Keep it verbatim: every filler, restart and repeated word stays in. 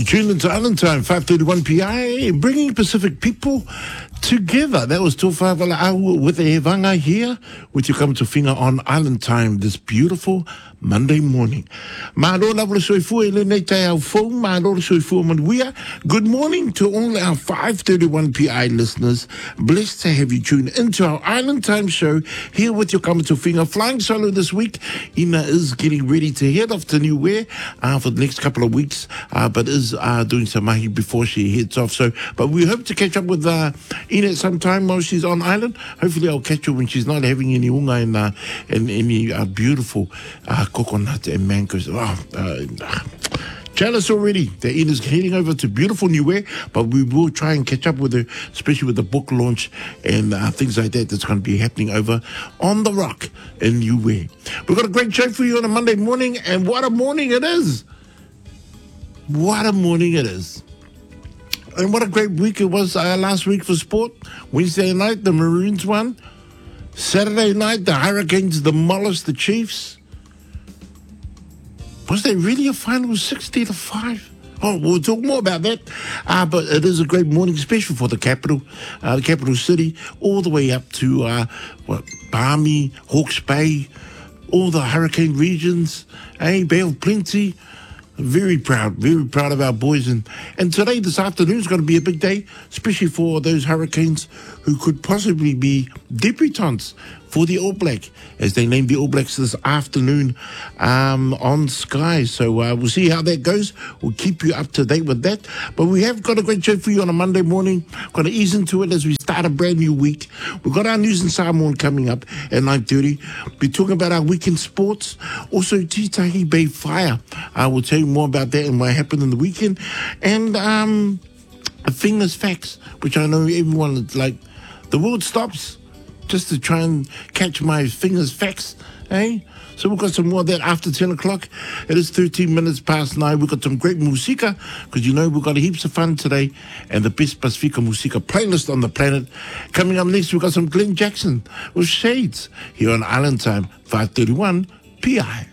You tuned into Island Time, five thirty-one P I, bringing Pacific people together. That was Tofa Vala'au with a Hevanga here, with you coming to Whinga on Island Time this beautiful Monday morning. Good morning to all our five thirty-one P I listeners. Blessed to have you tune into our Island Time show here with you coming to Whinga. Flying solo this week. Ina is getting ready to head off to New Ware uh, for the next couple of weeks, uh, but is uh, doing some mahi before she heads off. So, but we hope to catch up with uh, Ina sometime while she's on island. Hopefully I'll catch her when she's not having any unga and, uh, and any uh, beautiful uh, coconut and mangoes. Oh, uh, jealous already that Ina's heading over to beautiful New Ware, but we will try and catch up with her, especially with the book launch and uh, things like that that's going to be happening over on the Rock in New Ware. We've got a great show for you on a Monday morning, and what a morning it is. What a morning it is. And what a great week it was uh, last week for sport. Wednesday night, the Maroons won. Saturday night, the Hurricanes demolished the Chiefs. Was there really a final sixty to five? Oh, we'll talk more about that. Uh, but it is a great morning, especially for the capital, uh, the capital city, all the way up to uh, what, Palmy, Hawke's Bay, all the hurricane regions, eh, Bay of Plenty. Very proud, very proud of our boys. And, and today, this afternoon, is going to be a big day, especially for those Hurricanes who could possibly be debutants for the All Black, as they name the All Blacks this afternoon um, on Sky. So uh, we'll see how that goes. We'll keep you up to date with that. But we have got a great show for you on a Monday morning. Going to ease into it as we start a brand new week. We've got our news and Samoan coming up at nine thirty. We're talking about our weekend sports. Also, Titahi Bay Fire. I will tell you more about that and what happened in the weekend. And um, a Fingers Facts, which I know everyone is like, the world stops just to try and catch my fingers facts, eh? So we've got some more of that after ten o'clock. It is thirteen minutes past nine. We've got some great musika, because you know we've got heaps of fun today, and the best Pacifica musika playlist on the planet. Coming up next, we've got some Glenn Jackson with Shades here on Island Time, five thirty-one P I.